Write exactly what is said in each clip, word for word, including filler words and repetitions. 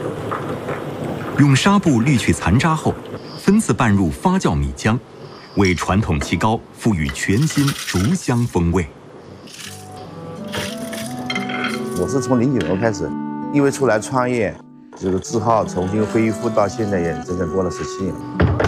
用纱布滤去残渣后，分次拌入发酵米浆，为传统旗糕赋予全新竹香风味。 我是从零九年开始，因为出来创业，这个字号重新恢复到现在也整整过了十七年。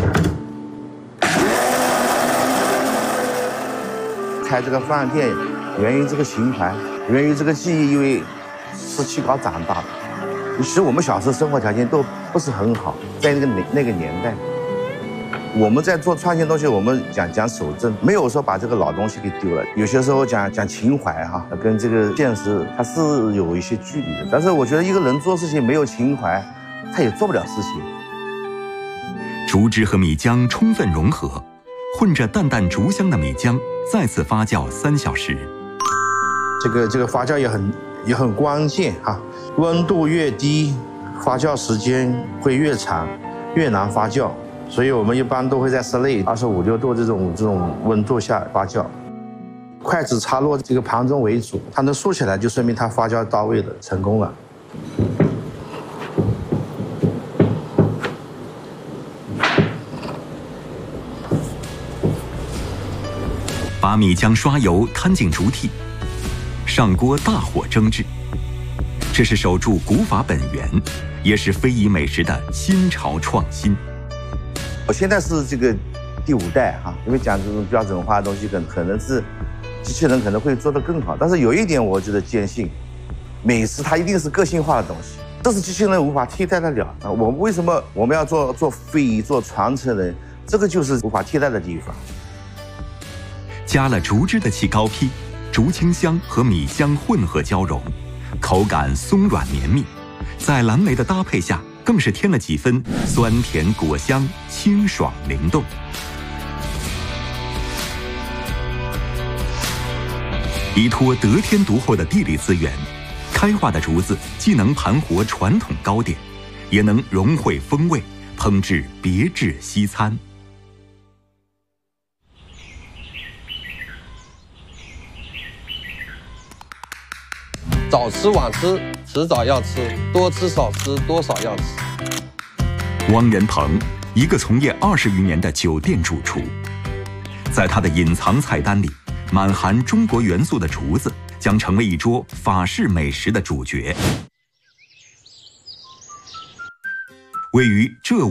开这个饭店源于这个情怀，源于这个记忆，因为吃旗糕长大的。其实我们小时候生活条件都不是很好，在那个那那个年代，我们在做创新东西，我们讲讲守正，没有说把这个老东西给丢了。有些时候讲讲情怀哈，跟这个现实它是有一些距离的。但是我觉得一个人做事情没有情怀，他也做不了事情。 竹汁和米浆充分融合，混着淡淡竹香的米浆再次发酵三小时。 这个这个发酵也很也很关键哈。温度越低，发酵时间会越长，越难发酵，所以我们一般都会在室内二十五六度这种这种温度下发酵。筷子插落这个盘中为主，它能竖起来就说明它发酵到位了，成功了。 把米浆刷油摊进竹屉，上锅大火蒸制。这是守住古法本源，也是非遗美食的新潮创新。 我现在是这个第五代哈，因为讲这种标准化的东西，可可能是机器人可能会做得更好。但是有一点，我觉得坚信，美食它一定是个性化的东西，这是机器人无法替代得了啊。我们为什么我们要做做非遗、做传承人？这个就是无法替代的地方。 加了竹汁的起糕坯，竹清香和米香混合交融。口感松软绵密，在蓝莓的搭配下，更是添了几分酸甜果香，清爽灵动。依托得天独厚的地理资源，开化的竹子既能盘活传统糕点，也能融汇风味，烹制别致西餐。 早吃晚吃，迟早要吃；多吃少吃，多少要吃。 汪仁鹏，一个从业二十余年的酒店主厨，在他的隐藏菜单里，满含中国元素的竹子将成为一桌法式美食的主角。位于浙